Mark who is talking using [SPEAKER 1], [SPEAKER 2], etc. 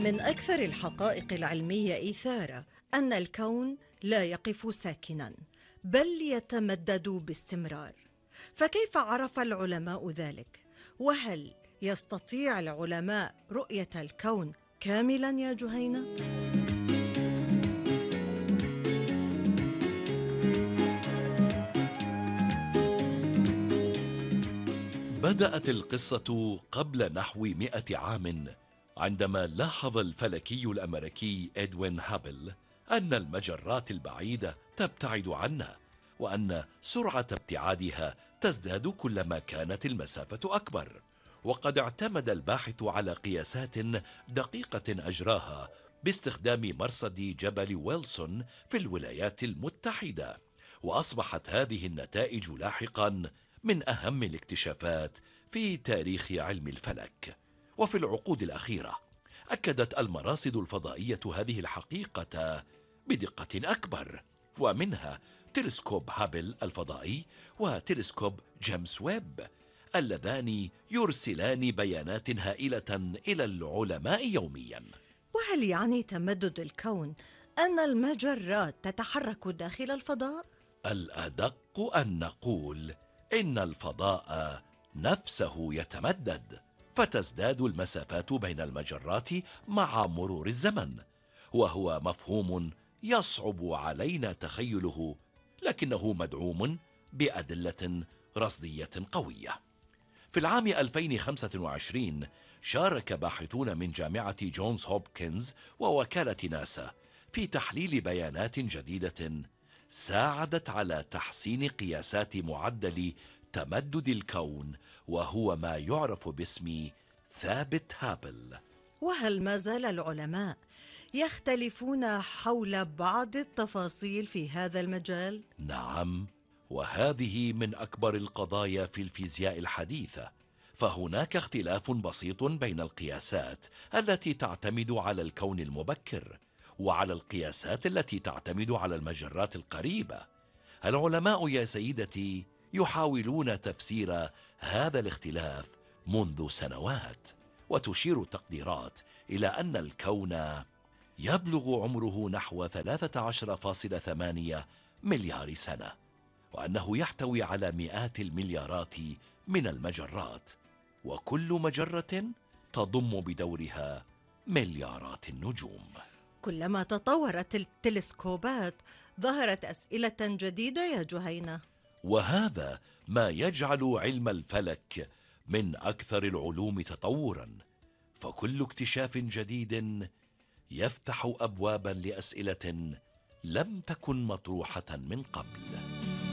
[SPEAKER 1] من أكثر الحقائق العلمية إثارة أن الكون لا يقف ساكناً، بل يتمدد باستمرار. فكيف عرف العلماء ذلك؟ وهل يستطيع العلماء رؤية الكون كاملاً يا جهينة؟
[SPEAKER 2] بدأت القصة قبل نحو 100 عام، عندما لاحظ الفلكي الأمريكي إدوين هابل أن المجرات البعيدة تبتعد عنا، وأن سرعة ابتعادها تزداد كلما كانت المسافة أكبر. وقد اعتمد الباحث على قياسات دقيقة أجراها باستخدام مرصد جبل ويلسون في الولايات المتحدة، وأصبحت هذه النتائج لاحقا من أهم الاكتشافات في تاريخ علم الفلك. وفي العقود الأخيرة أكدت المراصد الفضائية هذه الحقيقة بدقة أكبر، ومنها تلسكوب هابل الفضائي وتلسكوب جيمس ويب، اللذان يرسلان بيانات هائلة إلى العلماء يوميا.
[SPEAKER 1] وهل يعني تمدد الكون أن المجرات تتحرك داخل الفضاء؟
[SPEAKER 2] الأدق أن نقول إن الفضاء نفسه يتمدد، فتزداد المسافات بين المجرات مع مرور الزمن، وهو مفهوم يصعب علينا تخيله، لكنه مدعوم بأدلة رصدية قوية. في العام 2025 شارك باحثون من جامعة جونز هوبكنز ووكالة ناسا في تحليل بيانات جديدة ساعدت على تحسين قياسات معدل تمدد الكون، وهو ما يعرف باسم ثابت هابل.
[SPEAKER 1] وهل ما زال العلماء يختلفون حول بعض التفاصيل في هذا المجال؟
[SPEAKER 2] نعم، وهذه من أكبر القضايا في الفيزياء الحديثة. فهناك اختلاف بسيط بين القياسات التي تعتمد على الكون المبكر وعلى القياسات التي تعتمد على المجرات القريبة. العلماء يا سيدتي يحاولون تفسير هذا الاختلاف منذ سنوات، وتشير التقديرات إلى أن الكون يبلغ عمره نحو 13.8 مليار سنة، وأنه يحتوي على مئات المليارات من المجرات، وكل مجرة تضم بدورها مليارات النجوم.
[SPEAKER 1] كلما تطورت التلسكوبات ظهرت أسئلة جديدة يا جهينة،
[SPEAKER 2] وهذا ما يجعل علم الفلك من أكثر العلوم تطوراً، فكل اكتشاف جديد يفتح أبواباً لأسئلة لم تكن مطروحة من قبل.